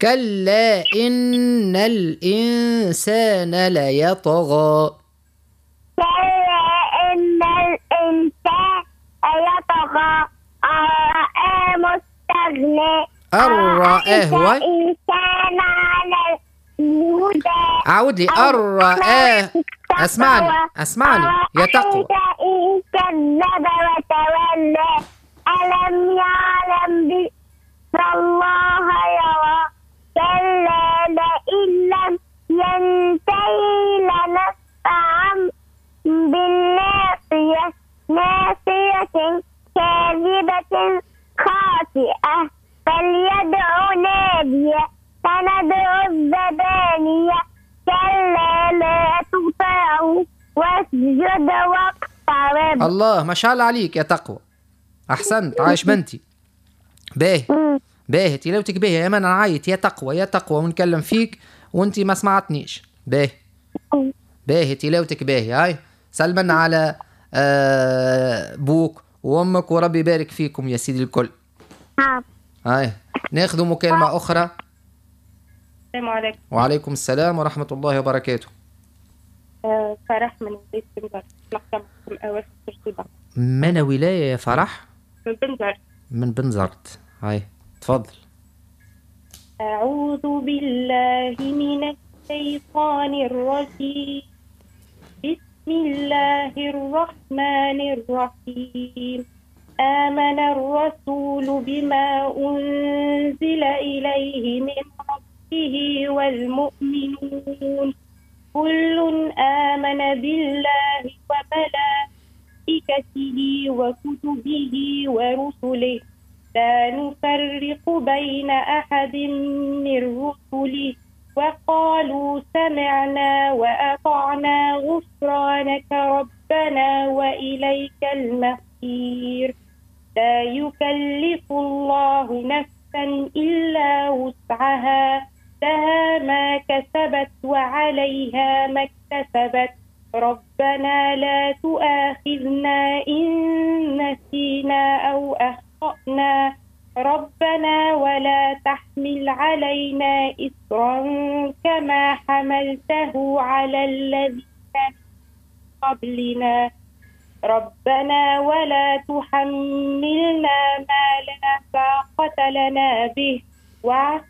كلا إن الإنسان ليطغى. كلا إن الإنسان ليطغى أن رآه استغنى. أن رآه هو إنسان على الهدى. عود لي. أن رآه. اسمعني يا تقوى. إن كذب وتولى ألم يعلم بأن الله يرى. كلا لئن لم ينتهي لنسفعا بالناصية ناصية كاذبة خاطئة فليدع نادية سندع الزبانية. كلا لا تطعه واسجد واقترب. الله ما شاء الله عليك يا تقوى، أحسنت، عايش بنتي. باهي باهي تلاوتك باهي يا من. أنا عايت يا تقوى يا تقوى ونكلم فيك وانتي ما سمعتنيش. باهي باهي تلاوتك باهي. هاي سلمنا على بوك وامك وربي يبارك فيكم يا سيدي الكل. هاي ناخذ مكالمة أخرى. السلام عليكم. وعليكم السلام ورحمة الله وبركاته. فرح من ولاية بنزرت. نحكم أواخر ترتيبا. من ولاية يا فرح؟ من بنزرت. من بنزرت. هاي تفضل. أعوذ بالله من الشيطان الرجيم. بسم الله الرحمن الرحيم. آمن الرسول بما أنزل إليه من ربه والمؤمنون كل آمن بالله وملائكته وكتبه ورسله لا نفرق بين أحد من رسله وقالوا سمعنا وأطعنا غفرانك ربنا وإليك المصير. لا يكلف الله نفسا إلا وسعها لها ما كسبت وعليها ما اكتسبت. ربنا لا تؤاخذنا إن نسينا أو أخطأنا ربنا ولا تحمل علينا إصرا كما حملته على الذين من قبلنا ربنا ولا تحملنا ما لا طاقة لنا به واعف